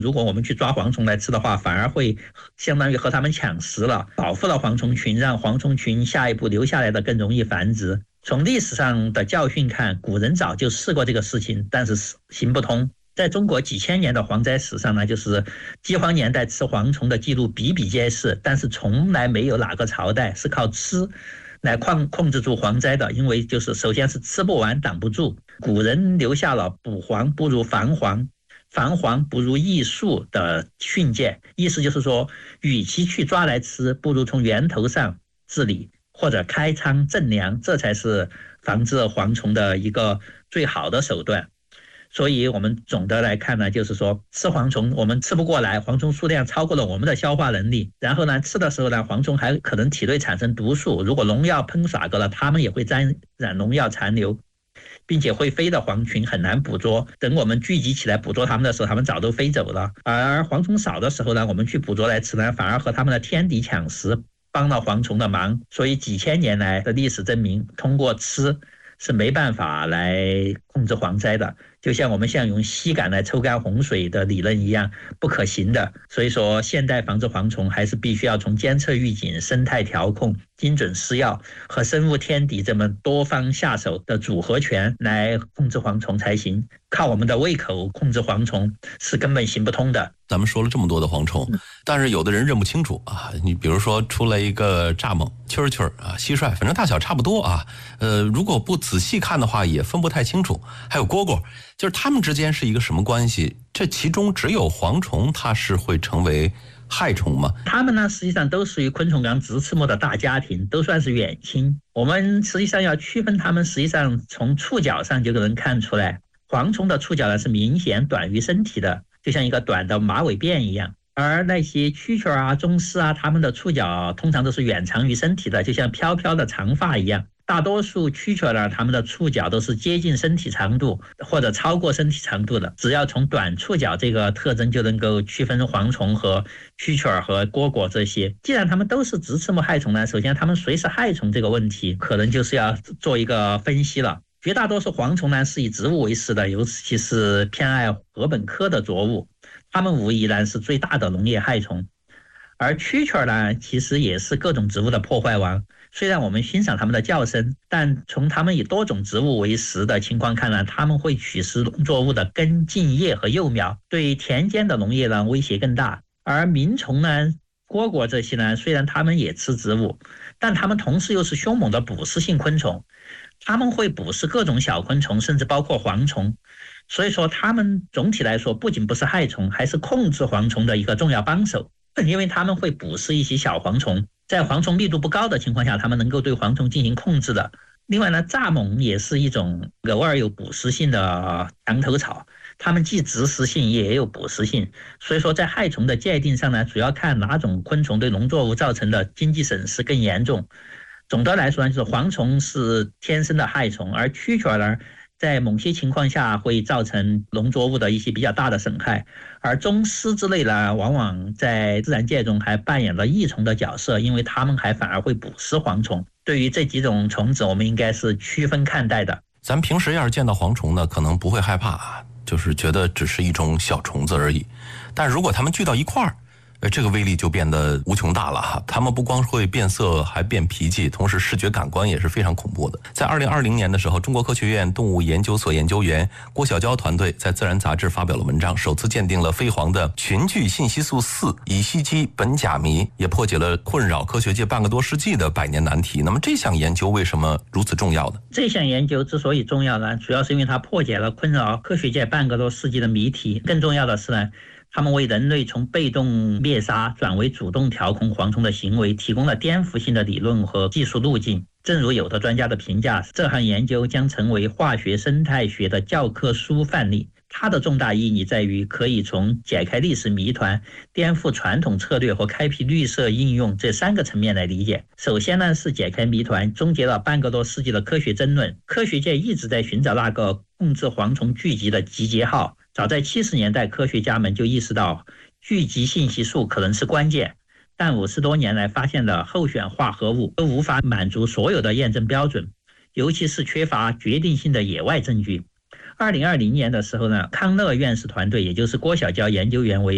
如果我们去抓蝗虫来吃的话，反而会相当于和它们抢食了，保护了蝗虫群，让蝗虫群下一步留下来的更容易繁殖。从历史上的教训看，古人早就试过这个事情，但是行不通。在中国几千年的蝗灾史上呢，就是饥荒年代吃蝗虫的记录比比皆是，但是从来没有哪个朝代是靠吃来控制住蝗灾的，因为就是首先是吃不完挡不住，古人留下了捕蝗不如防蝗，防蝗不如易树的训诫，意思就是说，与其去抓来吃，不如从源头上治理或者开仓赈粮，这才是防治蝗虫的一个最好的手段。所以我们总的来看呢，就是说吃蝗虫我们吃不过来，蝗虫数量超过了我们的消化能力，然后呢吃的时候呢，蝗虫还可能体内产生毒素，如果农药喷洒过了，它们也会沾染农药残留，并且会飞的蝗群很难捕捉，等我们聚集起来捕捉它们的时候，它们早都飞走了。而蝗虫少的时候呢，我们去捕捉来吃呢，反而和它们的天敌抢食，帮了蝗虫的忙。所以几千年来的历史证明，通过吃是没办法来控制蝗灾的，就像我们像用吸杆来抽干洪水的理论一样，不可行的。所以说现代防治蝗虫还是必须要从监测预警、生态调控、精准施药和生物天敌这么多方下手的组合拳来控制蝗虫才行，靠我们的胃口控制蝗虫是根本行不通的。 咱们说了这么多的蝗虫，但是有的人认不清楚啊。你比如说出来一个蚱蜢、蛐蛐啊、蟋蟀，反正大小差不多啊。如果不仔细看的话，也分不太清楚。还有蝈蝈，就是它们之间是一个什么关系？这其中只有蝗虫它是会成为害虫吗？ 它们呢，实际上都属于昆虫纲直翅目的大家庭，都算是远亲。我们实际上要区分它们，实际上从触角上就能看出来，蝗虫的触角呢是明显短于身体的，就像一个短的马尾辫一样。而那些蛐蛐啊、螽斯啊，它们的触角通常都是远长于身体的，就像飘飘的长发一样。大多数蛐蛐呢，它们的触角都是接近身体长度或者超过身体长度的。只要从短触角这个特征就能够区分蝗虫和蛐蛐和蝈蝈这些。既然它们都是直翅目害虫呢，首先它们谁是害虫这个问题，可能就是要做一个分析了。绝大多数蝗虫呢是以植物为食的，尤其是偏爱禾本科的作物，它们无疑然是最大的农业害虫。而蛐蛐呢，其实也是各种植物的破坏王。虽然我们欣赏它们的叫声，但从它们以多种植物为食的情况看呢，它们会取食农作物的根、茎、叶和幼苗，对田间的农业呢威胁更大。而鸣虫呢、蝈蝈这些呢，虽然它们也吃植物，但它们同时又是凶猛的捕食性昆虫，它们会捕食各种小昆虫，甚至包括蝗虫。所以说，它们总体来说不仅不是害虫，还是控制蝗虫的一个重要帮手。因为它们会捕食一些小蝗虫，在蝗虫密度不高的情况下，它们能够对蝗虫进行控制的。另外呢，蚱蜢也是一种偶尔有捕食性的墙头草，它们既植食性也有捕食性。所以说，在害虫的界定上呢，主要看哪种昆虫对农作物造成的经济损失更严重。总的来说呢，就是蝗虫是天生的害虫，而蛐蛐呢，在某些情况下会造成农作物的一些比较大的损害，而螽斯之类呢，往往在自然界中还扮演了益虫的角色，因为它们还反而会捕食蝗虫。对于这几种虫子，我们应该是区分看待的。 咱平时要是见到蝗虫呢，可能不会害怕，就是觉得只是一种小虫子而已。但如果它们聚到一块儿，这个威力就变得无穷大了哈！它们不光会变色，还变脾气，同时视觉感官也是非常恐怖的。在2020年的时候，中国科学院动物研究所研究员郭小娇团队在《自然》杂志发表了文章，首次鉴定了飞蝗的群聚信息素4乙烯基苯甲醚，也破解了困扰科学界半个多世纪的百年难题。那么这项研究为什么如此重要呢？ 这项研究之所以重要呢，主要是因为它破解了困扰科学界半个多世纪的谜题。更重要的是呢，他们为人类从被动灭杀转为主动调控蝗虫的行为提供了颠覆性的理论和技术路径。正如有的专家的评价，这项研究将成为化学生态学的教科书范例。它的重大意义在于可以从解开历史谜团、颠覆传统策略和开辟绿色应用这3个层面来理解。首先呢，是解开谜团，终结了半个多世纪的科学争论。科学界一直在寻找那个控制蝗虫聚集的集结号。早在70年代，科学家们就意识到聚集信息素可能是关键，但50多年来发现的候选化合物都无法满足所有的验证标准，尤其是缺乏决定性的野外证据。2020年的时候呢，康乐院士团队，也就是郭小娇研究员为